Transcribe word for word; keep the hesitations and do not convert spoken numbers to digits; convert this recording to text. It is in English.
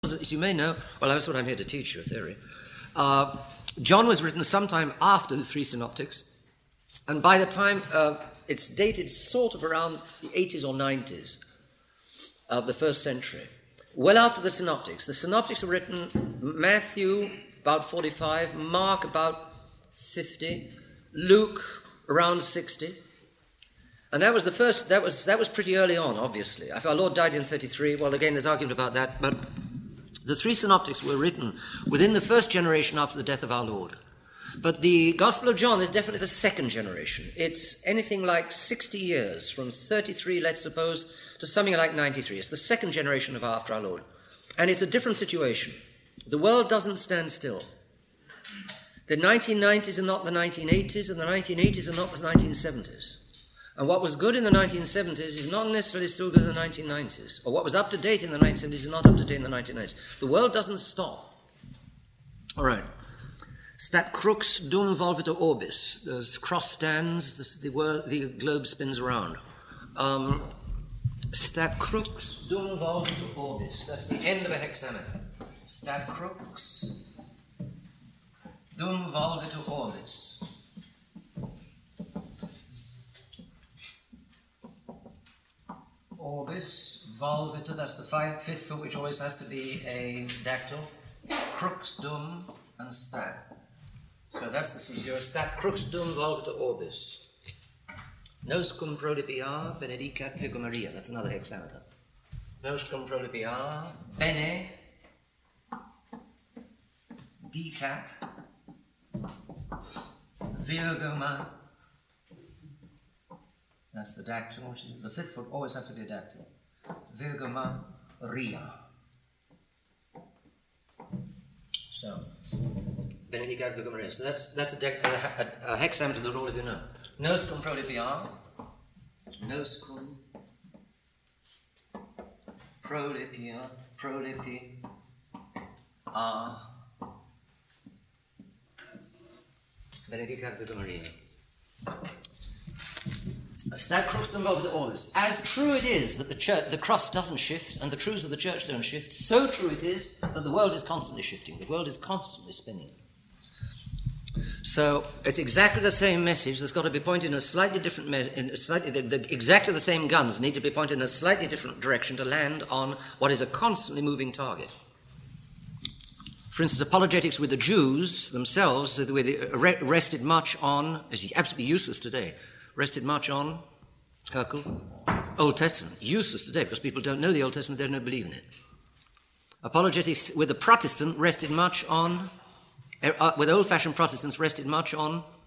As you may know, well, that's what I'm here to teach you, a theory. Uh, John was written sometime after the three synoptics, and by the time uh, it's dated sort of around the eighties or nineties of the first century, well after the synoptics. The synoptics were written, Matthew about forty-five, Mark about fifty, Luke around sixty. And that was the first, that was that was pretty early on, obviously. If our Lord died in thirty-three, well, again, there's argument about that, but the three synoptics were written within the first generation after the death of our Lord. But the Gospel of John is definitely the second generation. It's anything like sixty years, from thirty-three, let's suppose, to something like ninety-three. It's the second generation of after our Lord. And it's a different situation. The world doesn't stand still. The nineteen nineties are not the nineteen eighties, and the nineteen eighties are not the nineteen seventies. And what was good in the nineteen seventies is not necessarily still good in the nineteen nineties. Or what was up to date in the nineteen seventies is not up to date in the nineteen nineties. The world doesn't stop. All right. Stat crux dum volvita orbis. Those cross stands, the, the, word, the globe spins around. Um, stat crux dum volvita orbis. That's the end of a hexameter. Stat crux dum volvita orbis. Orbis, volvita, that's the five, fifth foot, which always has to be a dactyl. Crux, dum, and stat. So that's the C zero. Stat, crux, dum, volvita, orbis. Nos cum prolipia, benedicat Virgo Maria. That's another hexameter. Nos cum prolipia, bene, dicat, Virgo Maria. That's the dactyl. The fifth foot always have to be a dactyl. Virgo Maria. So, Benedicat Virgo Maria. So that's that's a, dec- a, a, a hexameter that all of you know. Nos cum prolipia. Nos cum prolipia. Prolipi. Ah. Benedicat Virgo Maria. Stat crux dum volvita orbis. As true it is that the church, the cross doesn't shift, and the truths of the church don't shift, so true it is that the world is constantly shifting. The world is constantly spinning. So it's exactly the same message that's got to be pointed in a slightly different, me- in a slightly the, the, exactly the same guns need to be pointed in a slightly different direction to land on what is a constantly moving target. For instance, apologetics with the Jews themselves rested much on, is absolutely useless today, rested much on Herkel, Old Testament. Useless today because people don't know the Old Testament, they don't believe in it. Apologetics with the Protestant rested much on, uh, with old-fashioned Protestants rested much on